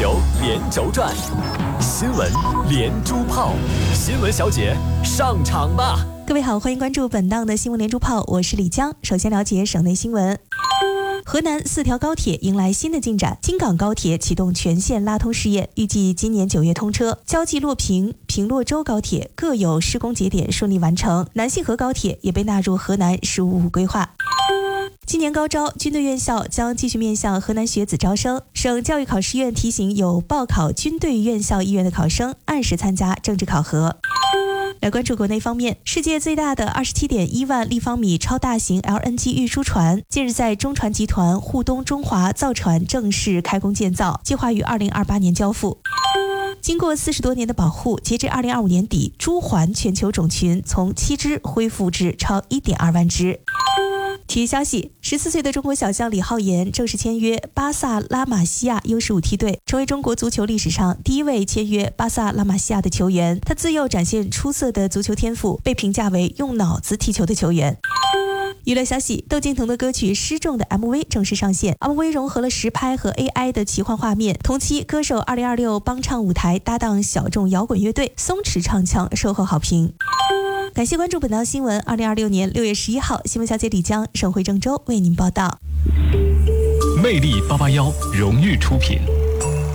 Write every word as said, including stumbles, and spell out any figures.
球连轴转，新闻连珠炮，新闻小姐上场吧！ 各位好，欢迎关注本档的新闻连珠炮，我是李江。首先了解省内新闻。河南四条高铁迎来新的进展，京港高铁启动全线拉通试验，预计今年九月通车。交际洛平、平洛州高铁各有施工节点顺利完成，南信河高铁也被纳入河南“十五五”规划。今年高招，军队院校将继续面向河南学子招生。省教育考试院提醒有报考军队院校意愿的考生，按时参加政治考核。来关注国内方面，世界最大的 二十七点一万立方米超大型 L N G 运输船近日在中船集团沪东中华造船正式开工建造，计划于二零二八年交付。经过四十多年的保护，截至二零二五年底，朱鹮全球种群从七只恢复至超 一点二万只。体育消息，十四岁的中国小将李浩言正式签约巴萨拉玛西亚 U 十五 梯队，成为中国足球历史上第一位签约巴萨拉玛西亚的球员。他自幼展现出色的足球天赋，被评价为用脑子踢球的球员。娱乐消息，窦靖童的歌曲《失重》的 M V 正式上线 ，M V 融合了实拍和 A I 的奇幻画面。同期，歌手二零二六帮唱舞台搭档小众摇滚乐队松弛唱腔，售后好评。感谢关注本档新闻。二零二六年六月十一号，新闻小姐李江，省会郑州为您报道。 魅力八八幺荣誉出品。